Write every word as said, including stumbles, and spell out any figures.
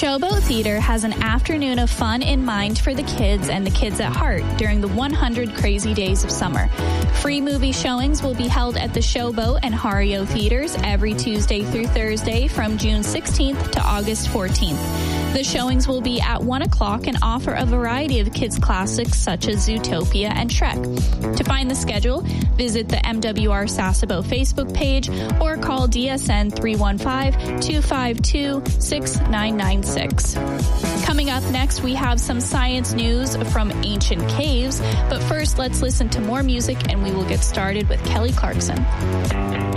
Showboat Theater has an afternoon of fun in mind for the kids and the kids at heart during the one hundred Crazy Days of Summer. Free movie showings will be held at the Showboat and Hario Theaters every Tuesday through Thursday from June sixteenth to August fourteenth. The showings will be at one o'clock and offer a variety of kids' classics such as Zootopia and Shrek. To find the schedule, visit the M W R Sasebo Facebook page or call D S N three one five, two five two, six nine nine six. Coming up next, we have some science news from ancient caves, but first let's listen to more music and we will get started with Kelly Clarkson.